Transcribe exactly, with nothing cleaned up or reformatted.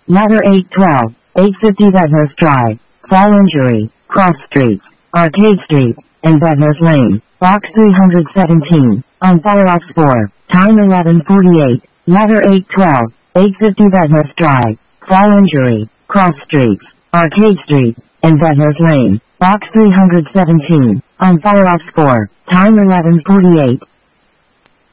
Ladder eight twelve, eight fifty Bednose Drive, Fall Injury, Cross Streets, Arcade Street, and Bednose Lane, Box three hundred seventeen, on Firefox four, time eleven forty-eight, Ladder eight twelve, eight fifty Bednose Drive, Fall Injury, Cross Streets, Arcade Street, and Bednose Lane, Box three hundred seventeen, on Firefox four, time eleven forty-eight.